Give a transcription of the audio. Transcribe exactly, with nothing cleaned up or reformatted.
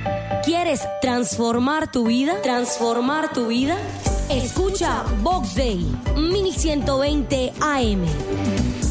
¿Quieres transformar tu vida? ¿Transformar tu vida? Escucha Vox Day, mil ciento veinte A M.